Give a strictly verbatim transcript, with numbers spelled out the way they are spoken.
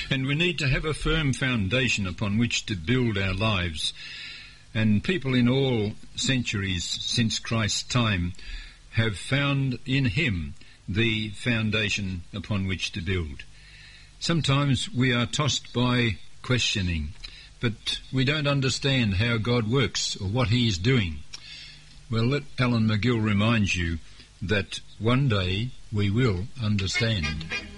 And we need to have a firm foundation upon which to build our lives. And people in all centuries since Christ's time have found in him the foundation upon which to build. Sometimes we are tossed by questioning, but we don't understand how God works or what he is doing. Well, let Alan McGill remind you that one day we will understand.